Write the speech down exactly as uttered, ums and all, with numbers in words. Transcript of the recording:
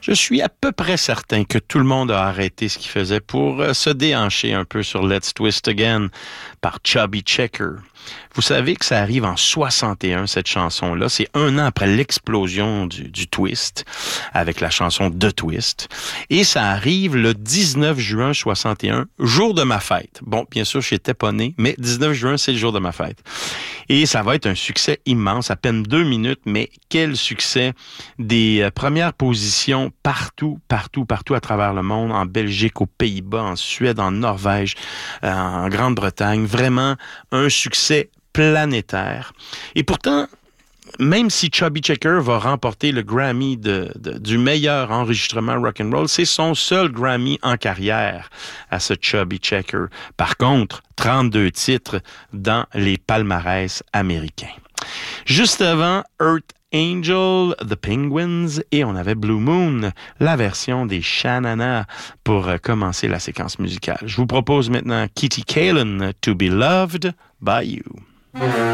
Je suis à peu près certain que tout le monde a arrêté ce qu'il faisait pour euh, se déhancher un peu sur Let's Twist Again par Chubby Checker. Vous savez que ça arrive en soixante et un, cette chanson-là. C'est un an après l'explosion du, du twist, avec la chanson The Twist. Et ça arrive le dix-neuf juin soixante et un, jour de ma fête. Bon, bien sûr, je n'étais pas né, mais dix-neuf juin, c'est le jour de ma fête. Et ça va être un succès immense, à peine deux minutes, mais quel succès! Des euh, premières positions partout, partout, partout à travers le monde, en Belgique, aux Pays-Bas, en Suède, en Norvège, euh, en Grande-Bretagne. Vraiment un succès planétaire. Et pourtant, même si Chubby Checker va remporter le Grammy de, de, du meilleur enregistrement rock'n'roll, c'est son seul Grammy en carrière à ce Chubby Checker. Par contre, trente-deux titres dans les palmarès américains. Juste avant, Earth Angel, The Penguins, et on avait Blue Moon, la version des Sha-Na-Na, pour commencer la séquence musicale. Je vous propose maintenant Kitty Kalin, To Be Loved by You.